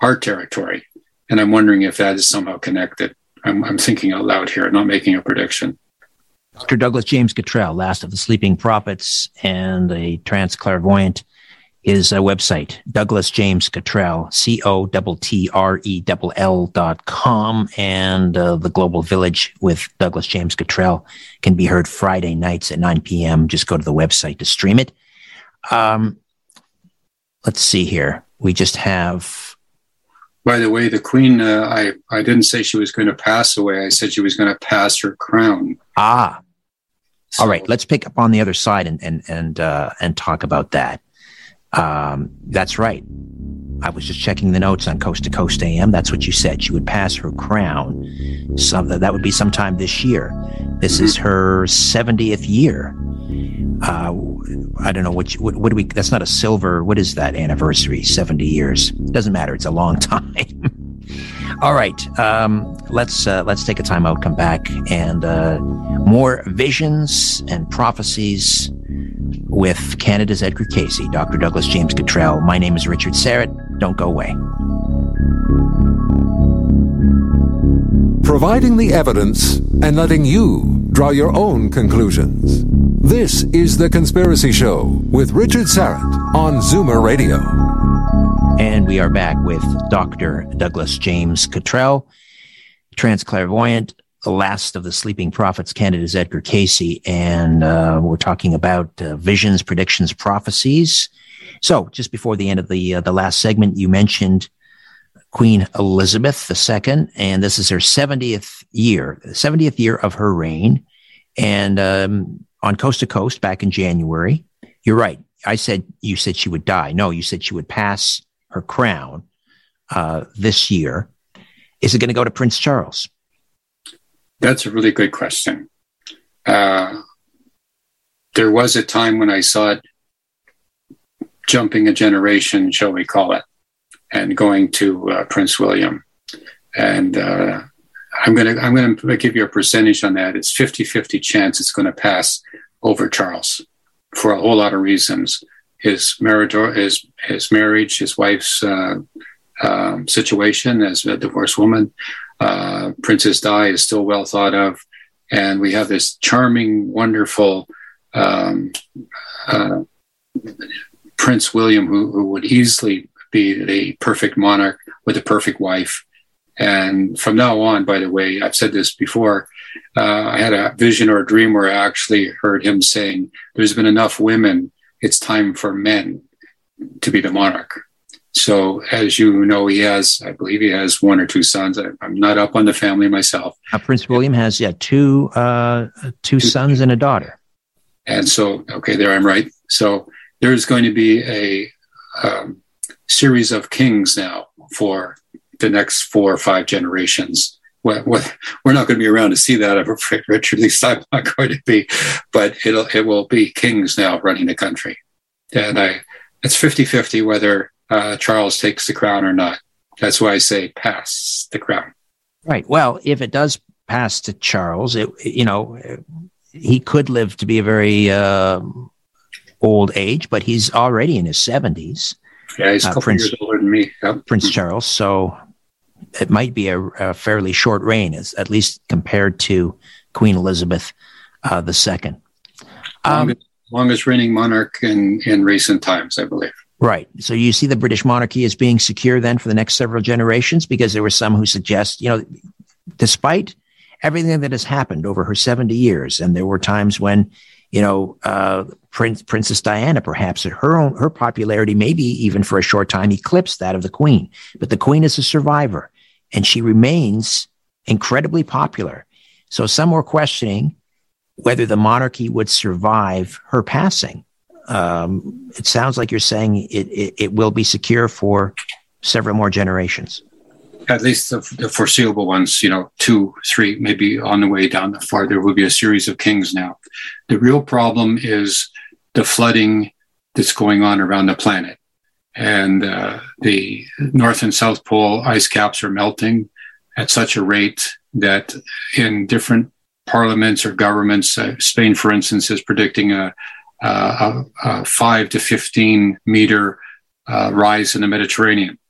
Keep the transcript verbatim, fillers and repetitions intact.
our territory. And I'm wondering if that is somehow connected. I'm, I'm thinking out loud here, not making a prediction. Doctor Douglas James Cottrell, last of the sleeping prophets and a trance clairvoyant, his uh, website, Douglas James Cottrell, C O T T R E L L dot com, and uh, the Global Village with Douglas James Cottrell can be heard Friday nights at nine p.m. Just go to the website to stream it. Um, let's see here. We just have... By the way, the Queen, uh, I, I didn't say she was going to pass away. I said she was going to pass her crown. Ah. So, all right. Let's pick up on the other side and, and, and, uh, and talk about that. Um, that's right. I was just checking the notes on Coast to Coast A M. That's what you said. She would pass her crown. Some, that would be sometime this year. This mm-hmm. is her seventieth year. Uh, I don't know what, you, what, what do we, that's not a silver. What is that anniversary? seventy years. Doesn't matter. It's a long time. All right. Um, let's, uh, let's take a time out, come back, and, uh, more visions and prophecies with Canada's Edgar Cayce, Doctor Douglas James Cottrell. My name is Richard Syrett. Don't go away. Providing the evidence and letting you draw your own conclusions. This is The Conspiracy Show with Richard Syrett on Zoomer Radio. And we are back with Doctor Douglas James Cottrell, trance clairvoyant, the last of the sleeping prophets, Canada's Edgar Cayce, and uh, we're talking about uh, visions, predictions, prophecies. So, just before the end of the uh, the last segment, you mentioned Queen Elizabeth the Second, and this is her seventieth year, seventieth year of her reign. And um, on Coast to Coast, back in January, you're right. I said you said she would die. No, you said she would pass her crown uh, this year. Is it going to go to Prince Charles? That's a really good question. Uh, there was a time when I saw it jumping a generation, shall we call it, and going to uh, Prince William. And uh, I'm going to I'm going to give you a percentage on that. It's fifty-fifty chance it's going to pass over Charles for a whole lot of reasons. His marriage, his, his marriage, his wife's uh, um, situation as a divorced woman. Uh, Princess Di is still well thought of, and we have this charming, wonderful um, uh, Prince William, who, who would easily be the perfect monarch with a perfect wife. And from now on, by the way, I've said this before, uh, I had a vision or a dream where I actually heard him saying, "There's been enough women; it's time for men to be the monarch." So, as you know, he has, I believe he has one or two sons. I, I'm not up on the family myself. Uh, Prince William has, yeah, two, uh, two, two sons and a daughter. And so, okay, there I'm right. So there's going to be a um, series of kings now for the next four or five generations. What, what, we're not going to be around to see that, I'm afraid, Richard. At least I'm not going to be. But it'll, it will be kings now running the country. And I, it's fifty-fifty whether Uh, Charles takes the crown or not. That's why I say pass the crown. Right. Well, if it does pass to Charles, it, you know, he could live to be a very uh, old age, but he's already in his seventies. Yeah, he's a couple uh, Prince, years older than me. Yep. Prince Charles. So it might be a, a fairly short reign, as, at least compared to Queen Elizabeth uh, the Second. Um, longest, longest reigning monarch in, in recent times, I believe. Right. So you see the British monarchy as being secure then for the next several generations, because there were some who suggest, you know, despite everything that has happened over her seventy years, and there were times when, you know, uh, Prince, Princess Diana, perhaps her own, her popularity, maybe even for a short time, eclipsed that of the Queen. But the Queen is a survivor, and she remains incredibly popular. So some were questioning whether the monarchy would survive her passing. Um, it sounds like you're saying it, it, it will be secure for several more generations. At least the, the foreseeable ones, you know, two, three, maybe on the way down the far, there will be a series of kings now. The real problem is the flooding that's going on around the planet. And uh, the North and South Pole ice caps are melting at such a rate that in different parliaments or governments, uh, Spain, for instance, is predicting a Uh, a, a five to fifteen meter uh, rise in the Mediterranean.